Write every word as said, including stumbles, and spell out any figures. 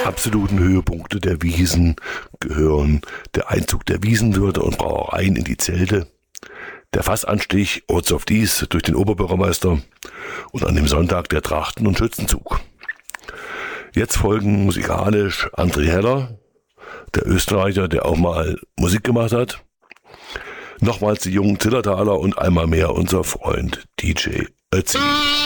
absoluten Höhepunkte der Wiesn gehören der Einzug der Wiesenwirte und Brauereien in die Zelte, der Fassanstich Orts of Dies durch den Oberbürgermeister und an dem Sonntag der Trachten- und Schützenzug. Jetzt folgen musikalisch André Heller, der Österreicher, der auch mal Musik gemacht hat, nochmals die jungen Zillertaler und einmal mehr unser Freund D J Ötzi.